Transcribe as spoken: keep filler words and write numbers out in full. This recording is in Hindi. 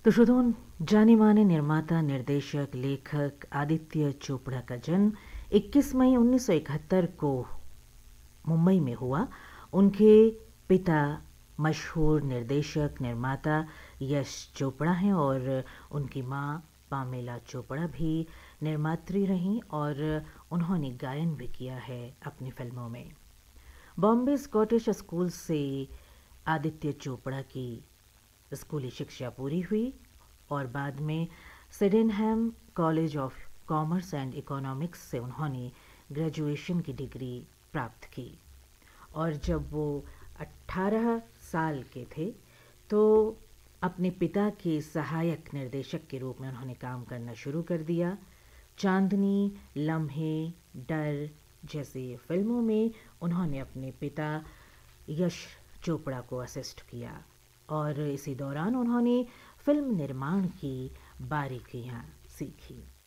तो श्रोताओं, जाने माने निर्माता, निर्देशक, लेखक आदित्य चोपड़ा का जन्म इक्कीस मई उन्नीस सौ इकहत्तर को मुंबई में हुआ। उनके पिता मशहूर निर्देशक, निर्माता यश चोपड़ा हैं और उनकी माँ पामेला चोपड़ा भी निर्मात्री रहीं और उन्होंने गायन भी किया है अपनी फिल्मों में। बॉम्बे स्कॉटिश स्कूल से आदित्य चोपड़ा की स्कूली शिक्षा पूरी हुई और बाद में Sydenham college of commerce and economics से उन्होंने ग्रेजुएशन की डिग्री प्राप्त की। और जब वो अट्ठारह साल के थे तो अपने पिता के सहायक निर्देशक के रूप में उन्होंने काम करना शुरू कर दिया। चांदनी, लम्हे, डर जैसी फिल्मों में उन्होंने अपने पिता यश चोपड़ा को असिस्ट किया और इसी दौरान उन्होंने फिल्म निर्माण की बारीकियां सीखी।